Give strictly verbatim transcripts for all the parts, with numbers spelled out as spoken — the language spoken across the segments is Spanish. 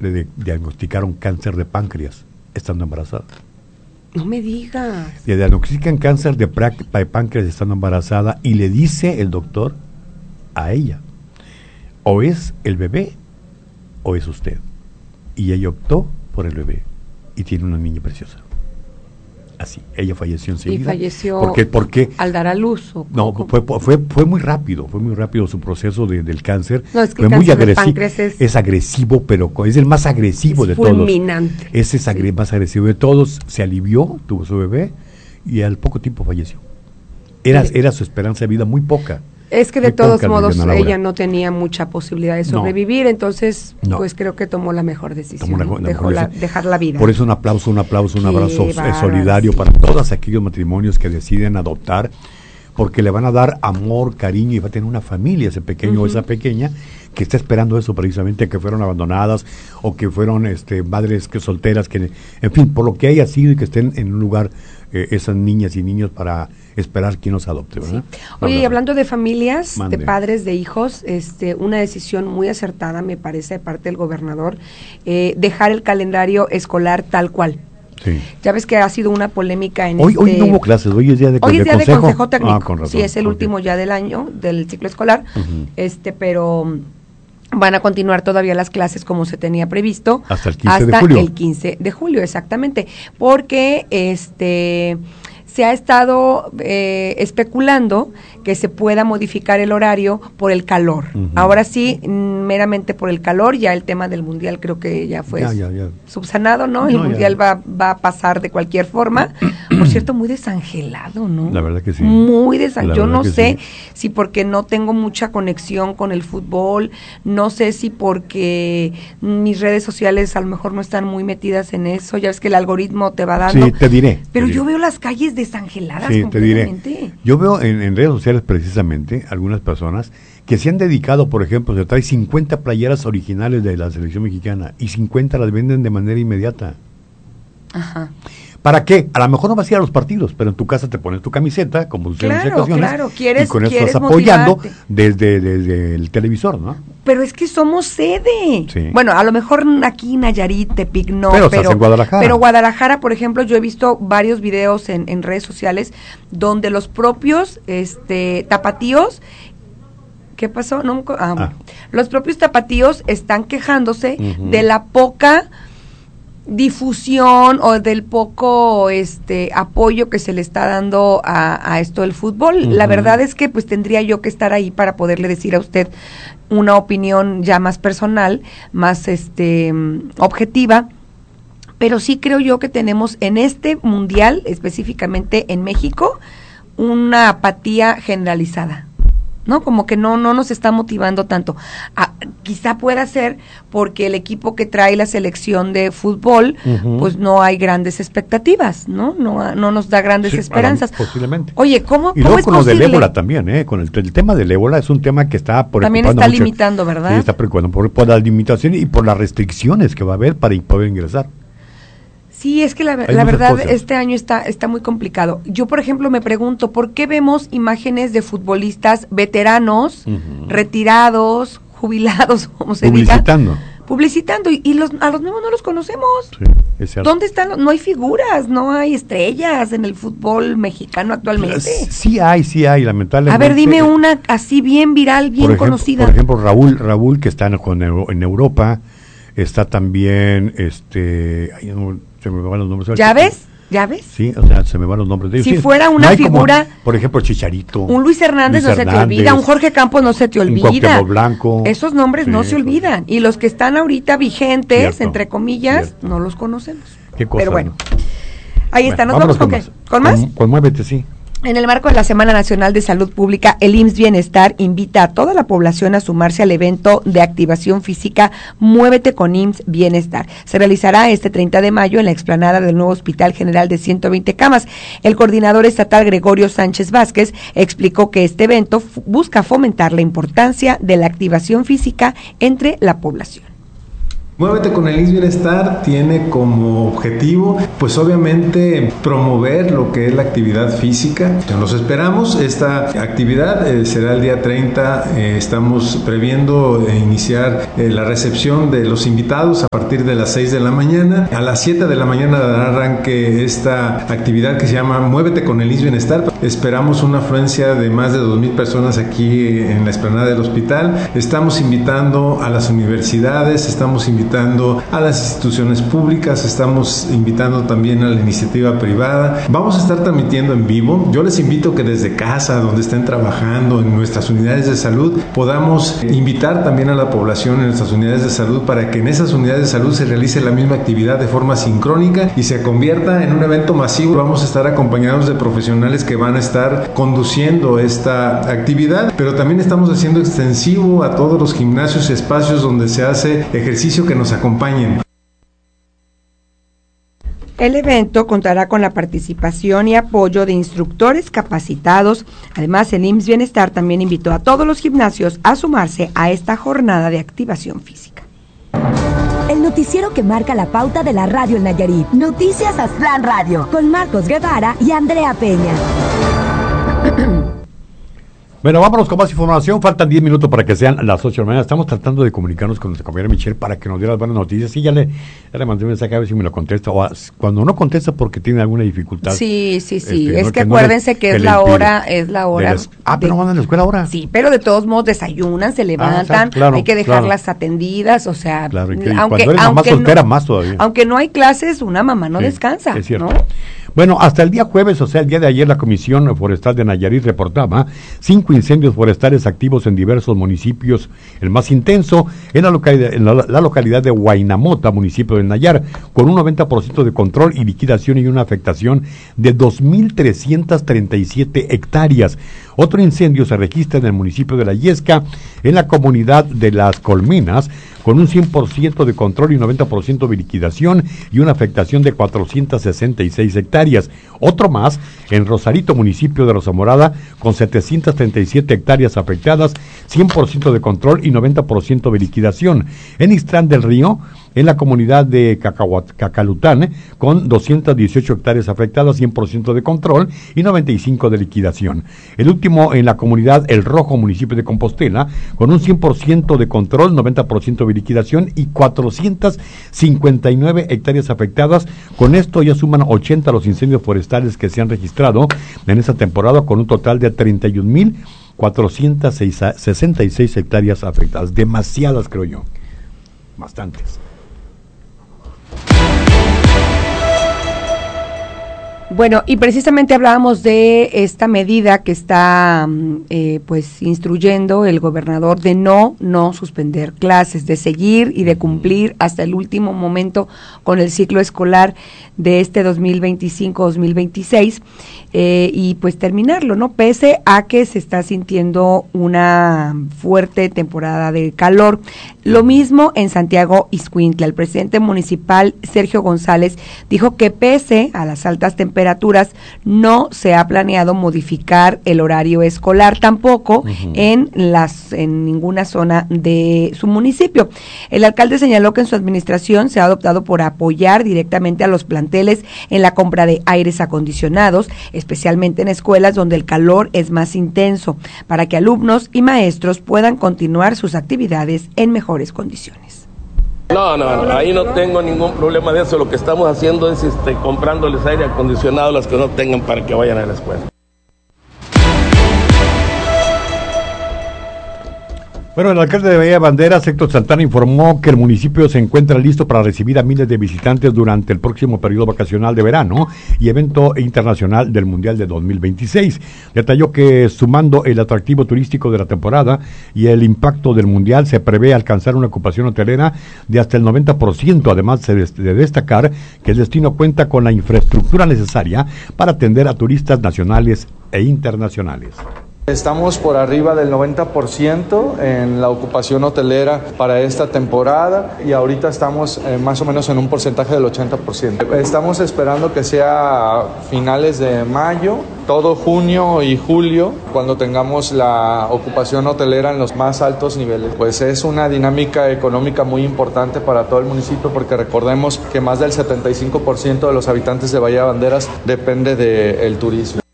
le de- diagnosticaron cáncer de páncreas estando embarazada. No me digas. Le diagnostican cáncer de, pra- de páncreas estando embarazada y le dice el doctor a ella, o es el bebé o es usted. Y ella optó por el bebé y tiene una niña preciosa. Así, ella falleció enseguida. Y falleció ¿Por qué? Porque al dar a luz. ¿O no, cómo? fue, fue, fue muy rápido, fue muy rápido su proceso de, del cáncer. No, es que fue el muy cáncer de agresivo, páncreas es- es agresivo, pero co- es el más agresivo Es de todos. fulminante. Ese es agre- Sí. más agresivo de todos. Se alivió, tuvo su bebé y al poco tiempo falleció. Era, Sí. era su esperanza de vida muy poca. Es que de Muy todos poca, modos Diana Laura. ella no tenía mucha posibilidad de No. sobrevivir, entonces No. pues creo que tomó la mejor decisión, Tomó la- ¿no? la Dejó mejor la- decisión. dejar la vida. Por eso un aplauso, un aplauso, un Qué abrazo eh, bárbaro, solidario sí. para todos aquellos matrimonios que deciden adoptar, porque le van a dar amor, cariño y va a tener una familia ese pequeño o Ujú. esa pequeña que está esperando eso precisamente, que fueron abandonadas o que fueron este, madres que solteras, que en fin, por lo que haya sido y que estén en un lugar eh, esas niñas y niños para esperar quien los adopte, ¿verdad? Sí. Oye, y hablando de familias, Mande. de padres, de hijos, este, una decisión muy acertada, me parece, de parte del gobernador, eh, dejar el calendario escolar tal cual. Sí. Ya ves que ha sido una polémica en Hoy, este... hoy no hubo clases, hoy es día de, Hoy es de día de consejo. consejo técnico. Ah, con razón. Sí, es el Ok. último ya del año, del ciclo escolar. Ujú. Este, pero mm, van a continuar todavía las clases como se tenía previsto. Hasta el quince de hasta julio. el quince de julio, exactamente. Porque este se ha estado eh, especulando que se pueda modificar el horario por el calor. Ujú. Ahora sí, mm, meramente por el calor, ya el tema del mundial creo que ya fue Ya, ya, ya. subsanado, ¿no? El No, ya. mundial va, va a pasar de cualquier forma. Por cierto, muy desangelado, ¿no? La verdad que sí. Muy La desangelado. Yo verdad no que sé sí. si porque no tengo mucha conexión con el fútbol, no sé si porque mis redes sociales a lo mejor no están muy metidas en eso, ya ves que el algoritmo te va dando. Sí, te diré. Pero te yo diré. veo las calles desangeladas Sí, te diré. completamente. Yo veo en, en redes sociales precisamente algunas personas que se han dedicado, por ejemplo, se trae cincuenta playeras originales de la selección mexicana y cincuenta las venden de manera inmediata. Ajá. ¿Para qué? A lo mejor no vas a ir a los partidos, pero en tu casa te pones tu camiseta, como sucede en muchas Claro, ocasiones, claro, quieres- y con eso quieres estás apoyando motivarte. desde, desde el televisor, ¿no? Pero es que somos sede. Sí. Bueno, a lo mejor aquí Nayarit, Tepic no, Pero pero, estás en Guadalajara. pero Guadalajara, por ejemplo, yo he visto varios videos en, en redes sociales donde los propios este tapatíos, ¿qué pasó? No, me acu- ah, bueno. Los propios tapatíos están quejándose Ujú. de la poca difusión o del poco este apoyo que se le está dando a, a esto del fútbol. Ujú. La verdad es que pues tendría yo que estar ahí para poderle decir a usted una opinión ya más personal, más este mm, objetiva, pero sí creo yo que tenemos en este mundial, específicamente en México, una apatía generalizada. ¿No? Como que no no nos está motivando tanto. Ah, quizá pueda ser porque el equipo que trae la selección de fútbol, Ujú. pues no hay grandes expectativas, ¿no? No, no nos da grandes Sí, esperanzas. a lo- posiblemente. Oye, ¿cómo, Y cómo luego es con lo del posible? ébola también, ¿eh? Con el, el tema del ébola es un tema que está preocupando También está mucho. limitando, ¿verdad? Sí, está preocupando por, por las limitaciones y por las restricciones que va a haber para poder ingresar. Sí, es que la, Hay la muchas verdad cosas. este año está está muy complicado. Yo, por ejemplo, me pregunto, ¿por qué vemos imágenes de futbolistas veteranos, Ujú. retirados, jubilados, como se diga? Publicitando. Publicitando, y, y los, a los nuevos no los conocemos. Sí, es cierto. ¿Dónde están? los- No hay figuras, no hay estrellas en el fútbol mexicano actualmente. Sí hay, sí hay, lamentablemente. A ver, dime una así bien viral, bien por ejemplo, conocida. Por ejemplo, Raúl, Raúl que está en, con Euro- en Europa, está también, este, ay, no, se me van los nombres. ¿Ya ves? ¿Ya ves? Sí, o sea, se me van los nombres de ellos. Si Sí, fuera una hay como, figura- por ejemplo, Chicharito. Un Luis Hernández Luis no se te Hernández, olvida, un Jorge Campos no se te un olvida. Cuauhtémoc Blanco. Esos nombres no Sí, se olvidan. Y los que están ahorita vigentes, Cierto, entre comillas, cierto. no los conocemos. Qué cosa, Pero bueno, ¿no? ahí está. ¿Nos Bueno, vamos con qué? más. ¿Con más? Con, con Muévete, sí. En el marco de la Semana Nacional de Salud Pública, el I M S S Bienestar invita a toda la población a sumarse al evento de activación física Muévete con I M S S Bienestar. Se realizará este treinta de mayo en la explanada del nuevo Hospital General de ciento veinte camas. El coordinador estatal Gregorio Sánchez Vázquez explicó que este evento f- busca fomentar la importancia de la activación física entre la población. Muévete con el I M S S Bienestar tiene como objetivo, pues obviamente, promover lo que es la actividad física. Los esperamos. Esta actividad eh, será el día treinta. Eh, estamos previendo eh, iniciar eh, la recepción de los invitados a partir de las seis de la mañana. A las siete de la mañana dará arranque esta actividad que se llama Muévete con el I M S S Bienestar. Esperamos una afluencia de más de dos mil personas aquí en la explanada del hospital. Estamos invitando a las universidades, estamos invitando a las instituciones públicas, estamos invitando también a la iniciativa privada. Vamos a estar transmitiendo en vivo. Yo les invito que desde casa, donde estén trabajando en nuestras unidades de salud, podamos invitar también a la población en nuestras unidades de salud para que en esas unidades de salud se realice la misma actividad de forma sincrónica y se convierta en un evento masivo. Vamos a estar acompañados de profesionales que van a estar conduciendo esta actividad, pero también estamos haciendo extensivo a todos los gimnasios y espacios donde se hace ejercicio que nos acompañen. El evento contará con la participación y apoyo de instructores capacitados. Además, el I M S S Bienestar también invitó a todos los gimnasios a sumarse a esta jornada de activación física. El noticiero que marca la pauta de la radio en Nayarit. Noticias Aztlán Radio, con Marcos Guevara y Andrea Peña. Bueno, vámonos con más información. Faltan diez minutos para que sean las ocho de la mañana. Estamos tratando de comunicarnos con nuestra compañera Michelle para que nos dé las buenas noticias. Sí, ya le, ya le mandé un mensaje a ver si me lo contesta. O a, cuando no contesta porque tiene alguna dificultad. Sí, sí, sí. Este, es no, que, que acuérdense no le, que, que es la hora, es la hora. Les, ah, pero no van a la escuela ahora. Sí, pero de todos modos desayunan, se levantan, ah, claro, hay que dejarlas claro. atendidas, o sea, claro, y que, aunque, cuando eres mamá aunque soltera no, más todavía. Aunque no hay clases, una mamá no sí, descansa, es cierto. ¿no? Bueno, hasta el día jueves, o sea, el día de ayer, la Comisión Forestal de Nayarit reportaba cinco incendios forestales activos en diversos municipios. El más intenso en la localidad, en la, la localidad de Huaynamota, municipio de Nayar, con un noventa por ciento de control y liquidación y una afectación de dos mil trescientas treinta y siete hectáreas. Otro incendio se registra en el municipio de La Yesca, en la comunidad de Las Colmenas, con un cien por ciento de control y noventa por ciento de liquidación y una afectación de cuatrocientas sesenta y seis hectáreas. Otro más en Rosarito, municipio de Rosa Morada, con setecientas treinta y siete hectáreas afectadas, cien por ciento de control y noventa por ciento de liquidación. En Ixtlán del Río, en la comunidad de Cacahuat, Cacalután, con doscientas dieciocho hectáreas afectadas, cien por ciento de control y noventa y cinco por ciento de liquidación. El último en la comunidad El Rojo, municipio de Compostela, con un cien por ciento de control, noventa por ciento de liquidación y cuatrocientas cincuenta y nueve hectáreas afectadas. Con esto ya suman ochenta los incendios forestales que se han registrado en esta temporada, con un total de treinta y un mil cuatrocientas sesenta y seis hectáreas afectadas. Demasiadas, creo yo. Bastantes. Bueno, y precisamente hablábamos de esta medida que está eh, pues instruyendo el gobernador de no, no suspender clases, de seguir y de cumplir hasta el último momento con el ciclo escolar de este dos mil veinticinco dos mil veintiséis eh, y pues terminarlo, ¿no? Pese a que se está sintiendo una fuerte temporada de calor. Lo mismo en Santiago Ixcuintla. El presidente municipal, Sergio González, dijo que pese a las altas temperaturas, no se ha planeado modificar el horario escolar tampoco uh-huh. en las en ninguna zona de su municipio. El alcalde señaló que en su administración se ha adoptado por apoyar directamente a los planteles en la compra de aires acondicionados, especialmente en escuelas donde el calor es más intenso, para que alumnos y maestros puedan continuar sus actividades en mejores condiciones. No, no, no, ahí no tengo ningún problema de eso. Lo que estamos haciendo es este, comprándoles aire acondicionado a los que no tengan para que vayan a la escuela. Bueno, el alcalde de Bahía Banderas, Héctor Santana, informó que el municipio se encuentra listo para recibir a miles de visitantes durante el próximo periodo vacacional de verano y evento internacional del Mundial de dos mil veintiséis. Detalló que, sumando el atractivo turístico de la temporada y el impacto del Mundial, se prevé alcanzar una ocupación hotelera de hasta el noventa por ciento, además de destacar que el destino cuenta con la infraestructura necesaria para atender a turistas nacionales e internacionales. Estamos por arriba del noventa por ciento en la ocupación hotelera para esta temporada y ahorita estamos eh, más o menos en un porcentaje del ochenta por ciento. Estamos esperando que sea finales de mayo, todo junio y julio, cuando tengamos la ocupación hotelera en los más altos niveles. Pues es una dinámica económica muy importante para todo el municipio porque recordemos que más del setenta y cinco por ciento de los habitantes de Bahía Banderas depende del turismo.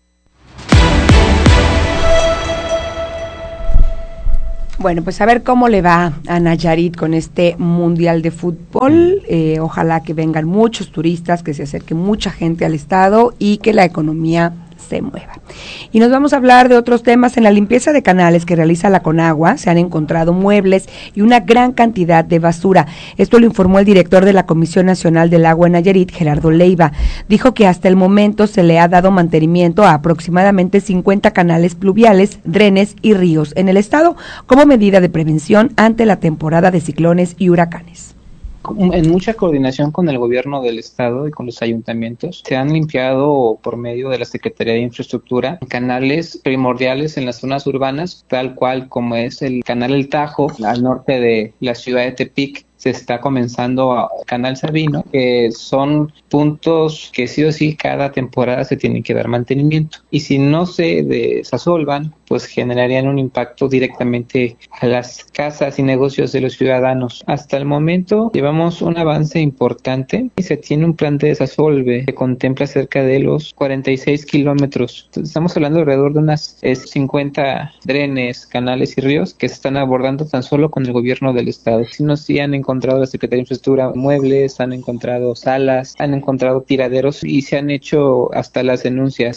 Bueno, pues a ver cómo le va a Nayarit con este Mundial de Fútbol. Eh, ojalá que vengan muchos turistas, que se acerque mucha gente al estado y que la economía se mueva. Y nos vamos a hablar de otros temas. En la limpieza de canales que realiza la Conagua se han encontrado muebles y una gran cantidad de basura. Esto lo informó el director de la Comisión Nacional del Agua en Nayarit, Gerardo Leiva. Dijo que hasta el momento se le ha dado mantenimiento a aproximadamente cincuenta canales pluviales, drenes y ríos en el estado como medida de prevención ante la temporada de ciclones y huracanes. En mucha coordinación con el gobierno del estado y con los ayuntamientos, se han limpiado por medio de la Secretaría de Infraestructura canales primordiales en las zonas urbanas, tal cual como es el canal El Tajo, al norte de la ciudad de Tepic. Se está comenzando a Canal Sabino, que son puntos que sí o sí cada temporada se tienen que dar mantenimiento. Y si no se desasolvan, pues generarían un impacto directamente a las casas y negocios de los ciudadanos. Hasta el momento llevamos un avance importante y se tiene un plan de desasolve que contempla cerca de los cuarenta y seis kilómetros. Estamos hablando alrededor de unas cincuenta drenes, canales y ríos que se están abordando tan solo con el gobierno del estado. Si no, sí han encontrado la Secretaría de Infraestructura muebles, han encontrado salas, han encontrado tiraderos y se han hecho hasta las denuncias.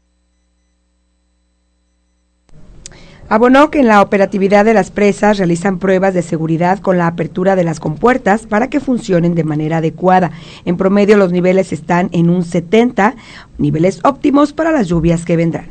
Abonó que en la operatividad de las presas realizan pruebas de seguridad con la apertura de las compuertas para que funcionen de manera adecuada. En promedio los niveles están en un setenta, niveles óptimos para las lluvias que vendrán.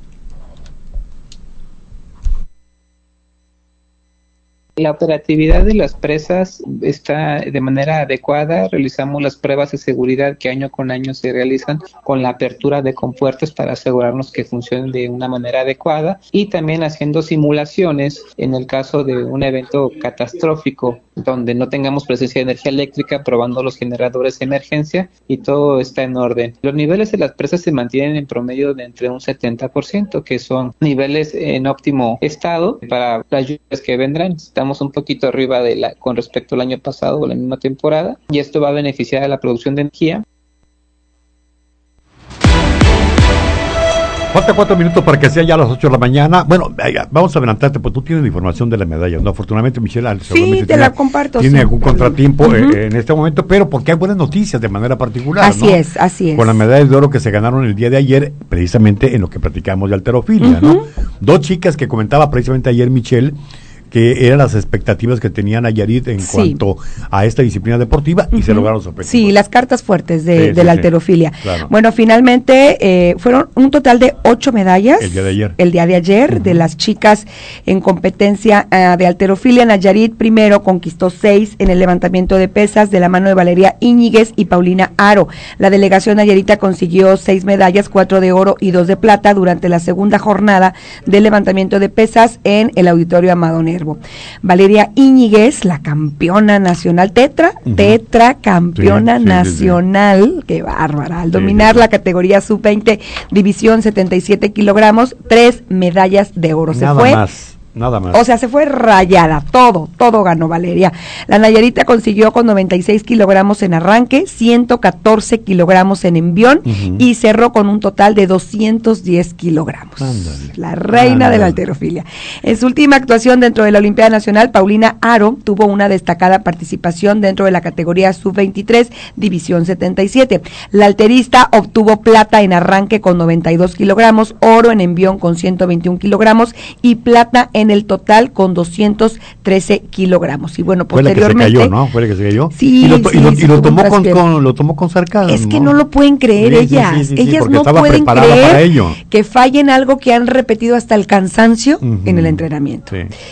La operatividad de las presas está de manera adecuada. Realizamos las pruebas de seguridad que año con año se realizan con la apertura de compuertas para asegurarnos que funcionen de una manera adecuada y también haciendo simulaciones en el caso de un evento catastrófico donde no tengamos presencia de energía eléctrica, probando los generadores de emergencia y todo está en orden. Los niveles de las presas se mantienen en promedio de entre un setenta por ciento, que son niveles en óptimo estado para las lluvias que vendrán. Estamos un poquito arriba de la con respecto al año pasado o la misma temporada y esto va a beneficiar a la producción de energía. Falta cuatro minutos para que sea ya a las ocho de la mañana. Bueno, vamos a adelantarte, pues tú tienes la información de la medalla, ¿no? Afortunadamente, Michelle, sí, te tiene, la comparto. Tiene sí. algún contratiempo uh-huh. eh, en este momento, pero porque hay buenas noticias de manera particular, Así ¿no? es, así es. Con las medallas de oro que se ganaron el día de ayer, precisamente en lo que platicamos de halterofilia, uh-huh. ¿no? Dos chicas que comentaba precisamente ayer Michelle, que eran las expectativas que tenían Nayarit en sí. cuanto a esta disciplina deportiva uh-huh. y se lograron sus objetivos. Sí, las cartas fuertes de, sí, de sí, la sí. halterofilia. Claro. Bueno, finalmente eh, fueron un total de ocho medallas. El día de ayer. El día de ayer, uh-huh. de las chicas en competencia uh, de halterofilia. Nayarit primero conquistó seis en el levantamiento de pesas de la mano de Valeria Íñiguez y Paulina Aro. La delegación nayarita consiguió seis medallas, cuatro de oro y dos de plata durante la segunda jornada del levantamiento de pesas en el Auditorio Amado Nervo. Valeria Íñiguez, la campeona nacional, tetra, uh-huh. tetra campeona sí, sí, nacional, sí, sí. qué bárbara, al dominar sí, sí, sí. la categoría sub veinte, división setenta y siete kilogramos, tres medallas de oro. Nada Se fue más. Nada más. O sea, se fue rayada, todo, todo ganó Valeria. La nayarita consiguió con noventa y seis kilogramos en arranque, ciento catorce kilogramos en envión uh-huh. y cerró con un total de doscientos diez kilogramos. Ándale. La reina Ándale. de la halterofilia. En su última actuación dentro de la Olimpiada Nacional, Paulina Aro tuvo una destacada participación dentro de la categoría sub veintitrés, división setenta y siete. La halterista obtuvo plata en arranque con noventa y dos kilogramos, oro en envión con ciento veintiún kilogramos y plata en el total con doscientos trece kilogramos. Y bueno, posteriormente... Fue la que se cayó, ¿no? Fue la que se cayó. Sí, y lo, sí, y lo, sí, y lo tomó con, con, lo tomó con sarcasmo. Es que no lo pueden creer sí, ellas. Sí, sí, sí, ellas sí, no pueden para creer ello. que fallen algo que han repetido hasta el cansancio uh-huh. en el entrenamiento. Sí.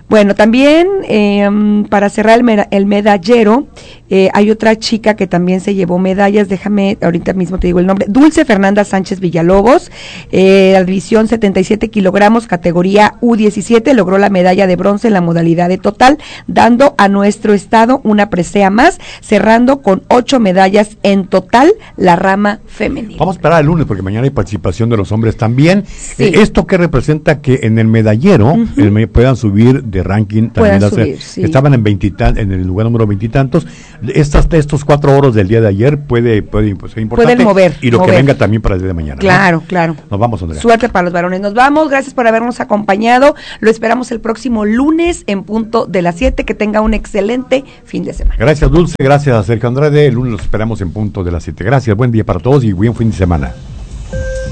Bueno, también eh, para cerrar el, meda- el medallero, eh, hay otra chica que también se llevó medallas, déjame, ahorita mismo te digo el nombre, Dulce Fernanda Sánchez Villalobos, eh, la división setenta y siete kilogramos, categoría U diecisiete, logró la medalla de bronce en la modalidad de total, dando a nuestro estado una presea más, cerrando con ocho medallas en total la rama femenina. Vamos a esperar el lunes porque mañana hay participación de los hombres también. Sí. Eh, esto que representa que en el medallero Ujú. el me- puedan subir de ranking. Puedan También las- subir, sí. Estaban en veintitan, en el lugar número veintitantos. Estas, estos cuatro oros del día de ayer puede, puede pues, ser importante. Pueden mover, Y lo mover. que venga también para el día de mañana. ¿no? Claro, claro. Nos vamos, Andrea. Suerte para los varones. Nos vamos. Gracias por habernos acompañado. Lo esperamos el próximo lunes en punto de las siete. Que tenga un excelente fin de semana. Gracias, Dulce. Gracias, Sergio Andrade. El lunes los esperamos en punto de las siete. Gracias. Buen día para todos y buen fin de semana.